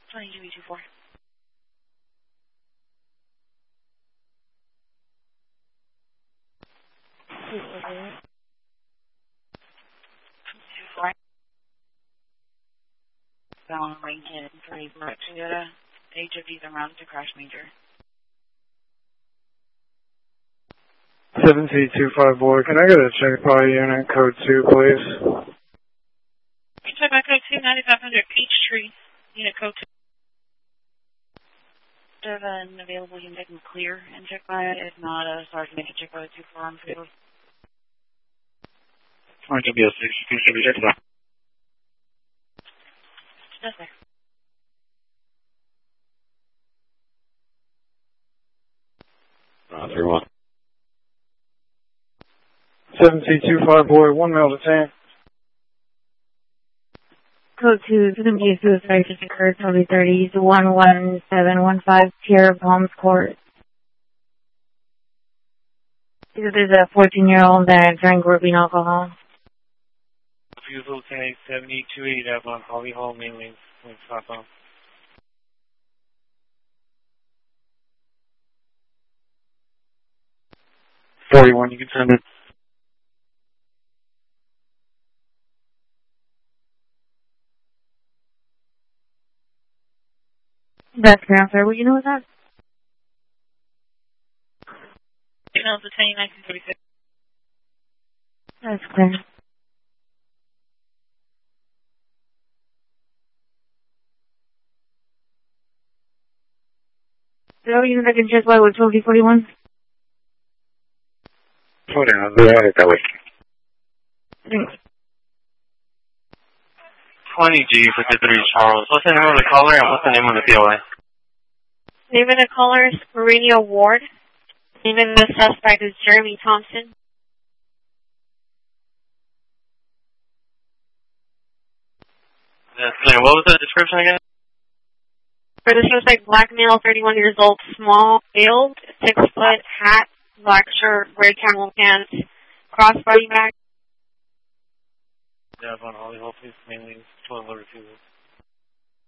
2224. Bound Lincoln 3 Toyota. HOVs are mounted to crash major. 7325 boy, can I get a check by unit code 2, please? Check by code 2, 9500 Peachtree, unit code 2. If an available unit can clear and check by it. If not, Sergeant, make a check by the 2 4 on field. RWS 6, you can check it out. Yes, sir. Roger, 1. 7325 boy, 1 male detained. Code 2 is going to be a suicide just occurred, probably 30s, 11715, Tierra Palms Court. There's a 14-year-old that drank rubbing alcohol. Refusal 10-870-280 Avalon, Holly Hall, mainly, southbound. 41, you can send it. That's correct, sir. What you know with that? Signal to 1936. That's clear. So, you know that can check by with 1241? Hold on, I'll do it that way. Thanks. 20G 53 Charles. What's the name of the caller and what's the name of the POI? Name of the caller is Mourinho Ward. Name of the suspect is Jeremy Thompson. What was the description again? For the suspect, black male, 31 years old, small build, 6 foot, hat, black shirt, gray camel pants, crossbody bag. Yeah, on Holly Hall, please, mainly 12 over 2.